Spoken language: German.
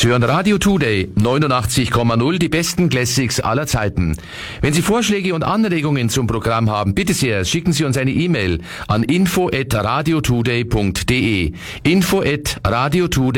Sie hören Radio Today 89,0, die besten Classics aller Zeiten. Wenn Sie Vorschläge und Anregungen zum Programm haben, bitte sehr, schicken Sie uns eine E-Mail an info@radiotoday.de. info@radiotoday